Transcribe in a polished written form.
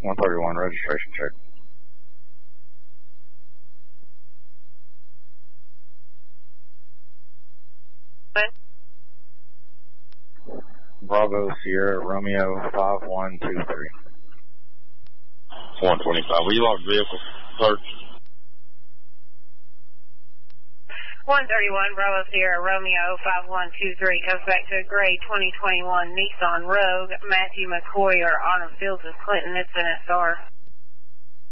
131 registration check. Bravo Sierra Romeo 5123. 125. Will you log vehicle search? 131 Bravo Sierra Romeo 5123 comes back to a gray 2021 Nissan Rogue. Matthew McCoy or Autumn Fields of Clinton. It's an SR.